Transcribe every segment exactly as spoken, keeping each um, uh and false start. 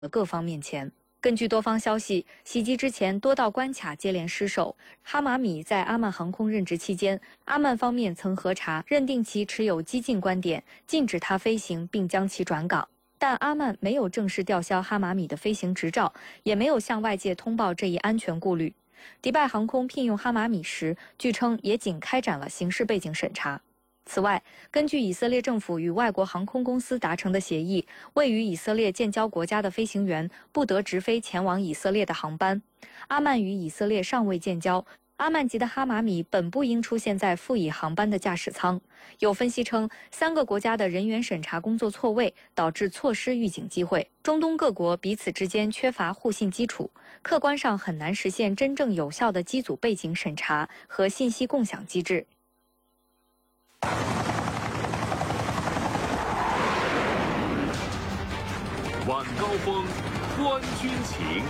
各方面前。根据多方消息，袭击之前多道关卡接连失守。哈马米在阿曼航空任职期间，阿曼方面曾核查，认定其持有激进观点，禁止他飞行，并将其转岗。但阿曼没有正式吊销哈马米的飞行执照，也没有向外界通报这一安全顾虑。迪拜航空聘用哈马米时，据称也仅开展了刑事背景审查。此外，根据以色列政府与外国航空公司达成的协议，位于以色列建交国家的飞行员不得直飞前往以色列的航班。阿曼与以色列尚未建交，阿曼籍的哈马米本不应出现在赴以航班的驾驶舱。有分析称，三个国家的人员审查工作错位，导致错失预警机会。中东各国彼此之间缺乏互信基础，客观上很难实现真正有效的机组背景审查和信息共享机制。 晚高峰，观军情。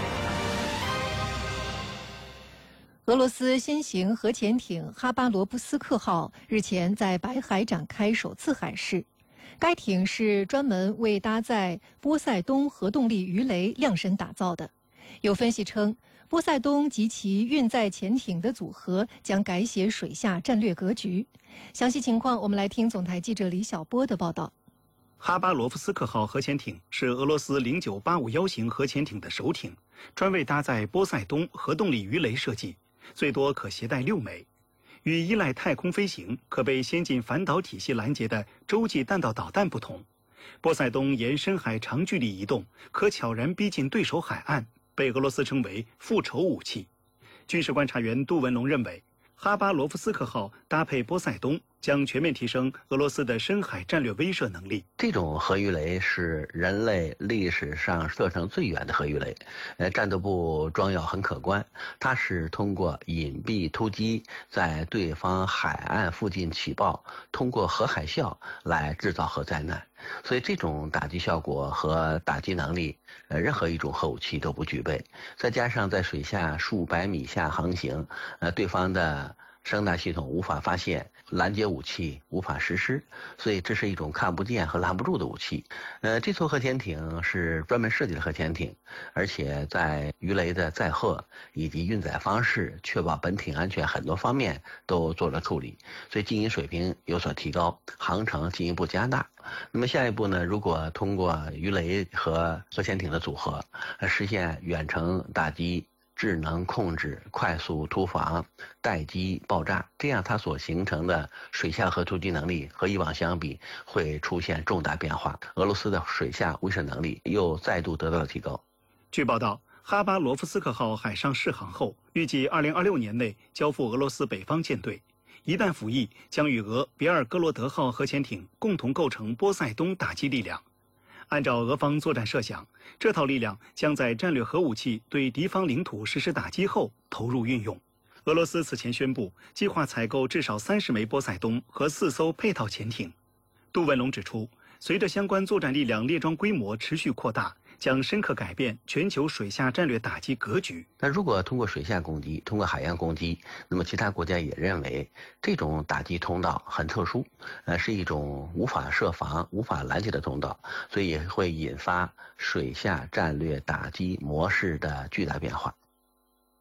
俄罗斯新型核潜艇哈巴罗夫斯克号日前在白海展开首次海试。该艇是专门为搭载波塞冬核动力鱼雷量身打造的。有分析称，波塞冬及其运载潜艇的组合将改写水下战略格局。详细情况，我们来听总台记者李晓波的报道。 哈巴罗夫斯克号核潜艇是俄罗斯零九八五幺型核潜艇的首艇，专为搭载波塞冬核动力鱼雷设计，最多可携带六枚。与依赖太空飞行、可被先进反导体系拦截的洲际弹道导弹不同，波塞冬沿深海长距离移动，可悄然逼近对手海岸，被俄罗斯称为复仇武器。军事观察员杜文龙认为，哈巴罗夫斯克号搭配波塞冬将全面提升俄罗斯的深海战略威慑能力。 这种核鱼雷是人类历史上射程最远的核鱼雷，呃，战斗部装药很可观。它是通过隐蔽突击，在对方海岸附近起爆，通过核海啸来制造核灾难。所以这种打击效果和打击能力，呃，任何一种核武器都不具备。再加上在水下数百米下航行，呃，对方的声纳系统无法发现，拦截武器无法实施，所以这是一种看不见和拦不住的武器。呃，这艘核潜艇是专门设计的核潜艇，而且在鱼雷的载荷以及运载方式、确保本艇安全很多方面都做了处理，所以经营水平有所提高，航程进一步加大。那么下一步呢？如果通过鱼雷和核潜艇的组合，实现远程打击、智能控制、快速突防、待机爆炸，这样它所形成的水下核突击能力和以往相比会出现重大变化，俄罗斯的水下威慑能力又再度得到了提高。 据报道，哈巴罗夫斯克号海上试航后，预计二零二六年内交付俄罗斯北方舰队。一旦服役，将与俄别尔哥罗德号核潜艇共同构成波塞冬打击力量。按照俄方作战设想，这套力量将在战略核武器对敌方领土实施打击后投入运用。俄罗斯此前宣布，计划采购至少三十枚波塞冬和四艘配套潜艇。杜文龙指出，随着相关作战力量列装规模持续扩大，将深刻改变全球水下战略打击格局。 那如果通过水下攻击，通过海洋攻击，那么其他国家也认为这种打击通道很特殊，呃，是一种无法设防、无法拦截的通道，所以也会引发水下战略打击模式的巨大变化。